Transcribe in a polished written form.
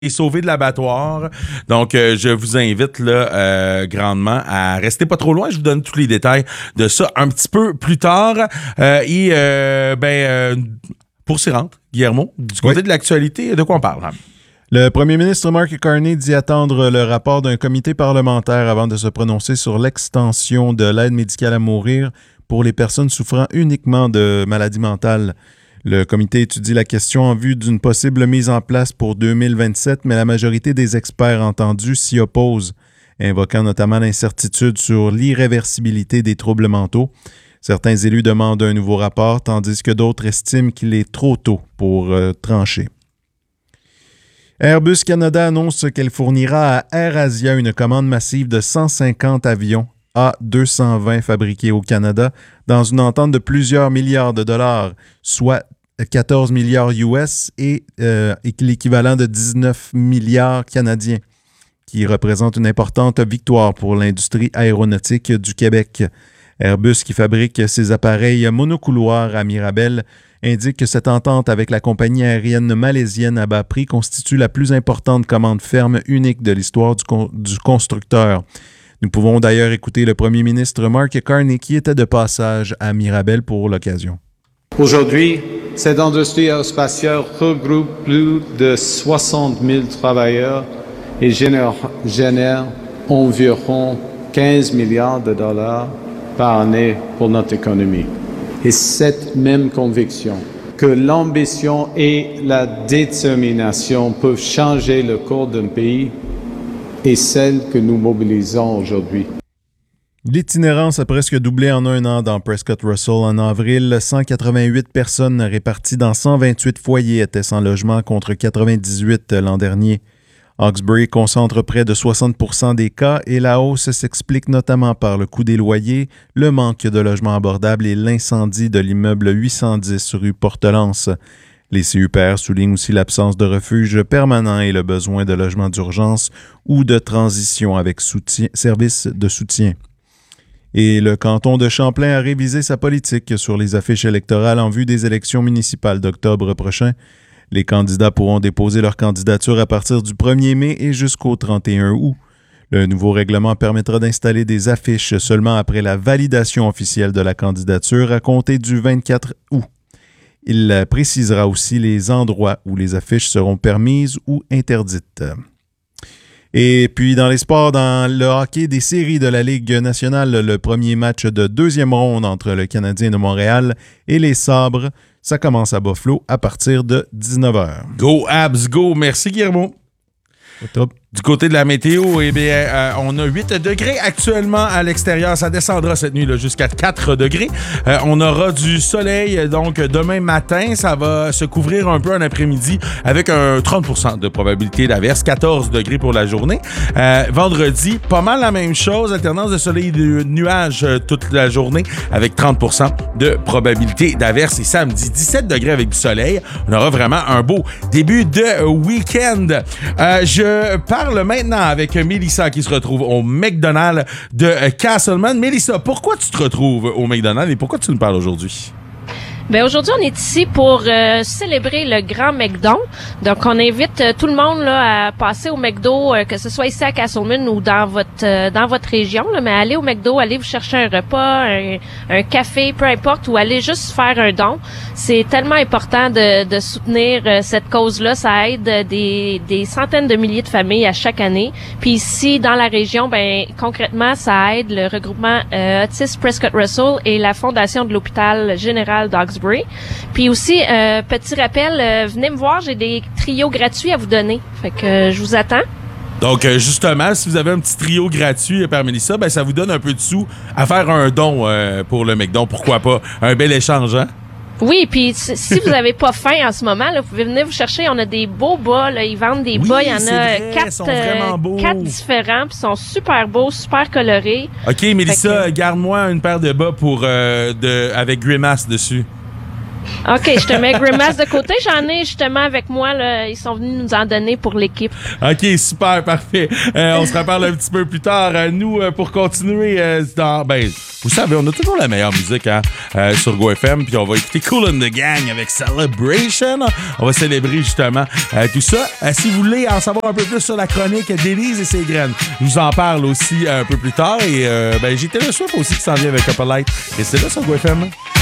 sauvé de l'abattoir. Donc, je vous invite là, grandement à rester pas trop loin. Je vous donne tous les détails de ça un petit peu plus tard. Pour s'y rendre, Guillermo, du côté de l'actualité, de quoi on parle? Le premier ministre Mark Carney dit attendre le rapport d'un comité parlementaire avant de se prononcer sur l'extension de l'aide médicale à mourir pour les personnes souffrant uniquement de maladies mentales. Le comité étudie la question en vue d'une possible mise en place pour 2027, mais la majorité des experts entendus s'y opposent, invoquant notamment l'incertitude sur l'irréversibilité des troubles mentaux. Certains élus demandent un nouveau rapport, tandis que d'autres estiment qu'il est trop tôt pour trancher. Airbus Canada annonce qu'elle fournira à AirAsia une commande massive de 150 avions A220 fabriqués au Canada dans une entente de plusieurs milliards de dollars, soit 14 milliards US et l'équivalent de 19 milliards canadiens, qui représente une importante victoire pour l'industrie aéronautique du Québec. Airbus, qui fabrique ses appareils monocouloirs à Mirabel, indique que cette entente avec la compagnie aérienne malaisienne à bas prix constitue la plus importante commande ferme unique de l'histoire du constructeur. Nous pouvons d'ailleurs écouter le premier ministre Mark Carney qui était de passage à Mirabel pour l'occasion. Aujourd'hui, cette industrie aérospatiale regroupe plus de 60 000 travailleurs et génère environ 15 milliards de dollars par année pour notre économie. Et cette même conviction que l'ambition et la détermination peuvent changer le cours d'un pays est celle que nous mobilisons aujourd'hui. L'itinérance a presque doublé en un an dans Prescott Russell. En avril, 188 personnes réparties dans 128 foyers étaient sans logement contre 98 l'an dernier. Hawkesbury concentre près de 60% des cas et la hausse s'explique notamment par le coût des loyers, le manque de logements abordables et l'incendie de l'immeuble 810 rue Portelance. Les CUPR soulignent aussi l'absence de refuge permanent et le besoin de logements d'urgence ou de transition avec services de soutien. Et le canton de Champlain a révisé sa politique sur les affiches électorales en vue des élections municipales d'octobre prochain. Les candidats pourront déposer leur candidature à partir du 1er mai et jusqu'au 31 août. Le nouveau règlement permettra d'installer des affiches seulement après la validation officielle de la candidature à compter du 24 août. Il précisera aussi les endroits où les affiches seront permises ou interdites. Et puis dans les sports, dans le hockey des séries de la Ligue nationale, le premier match de deuxième ronde entre le Canadien de Montréal et les Sabres, ça commence à Buffalo à partir de 19h. Go Habs, go! Merci Guillermo. Top. Du côté de la météo, eh bien, on a 8 degrés actuellement à l'extérieur. Ça descendra cette nuit là, jusqu'à 4 degrés. On aura du soleil, donc demain matin, ça va se couvrir un peu en après-midi avec un 30% de probabilité d'averse, 14 degrés pour la journée. Vendredi, pas mal la même chose, alternance de soleil et de nuages toute la journée avec 30% de probabilité d'averse. Et samedi, 17 degrés avec du soleil. On aura vraiment un beau début de week-end. Je parle maintenant avec Mélissa qui se retrouve au McDonald's de Castleman. Mélissa, pourquoi tu te retrouves au McDonald's et pourquoi tu nous parles aujourd'hui? Bien, aujourd'hui, on est ici pour célébrer le Grand McDon. Donc, on invite tout le monde là à passer au McDo, que ce soit ici à Castleman ou dans votre région. Là, mais allez au McDo, allez vous chercher un repas, un café, peu importe, ou allez juste faire un don. C'est tellement important de soutenir cette cause-là. Ça aide des centaines de milliers de familles à chaque année. Puis ici, dans la région, ben concrètement, ça aide le regroupement Otis Prescott Russell et la Fondation de l'Hôpital général d'Hawkesbury. Puis aussi, petit rappel, venez me voir, j'ai des trios gratuits à vous donner. Fait que je vous attends. Donc, justement, si vous avez un petit trio gratuit par Mélissa, ben ça vous donne un peu de sous à faire un don pour le McDon. Pourquoi pas? Un bel échange, hein? Oui, puis si vous avez pas faim en ce moment, là, vous pouvez venir vous chercher. On a des beaux bas, là, ils vendent des bas. Il y en a quatre différents, puis sont super beaux, super colorés. OK, Mélissa, garde-moi une paire de bas pour avec Grimace dessus. OK, je te mets Grimace de côté. J'en ai justement avec moi. Là, ils sont venus nous en donner pour l'équipe. OK, super, parfait. On se reparle un petit peu plus tard. Nous, pour continuer vous savez, on a toujours la meilleure musique sur GoFM. Puis on va écouter Kool and the Gang avec Celebration. On va célébrer justement tout ça. Si vous voulez en savoir un peu plus sur la chronique d'Élise et ses graines, je vous en parle aussi un peu plus tard. Et j'ai Taylor Swift aussi qui s'en vient avec Couple Light. Et c'est là sur GoFM.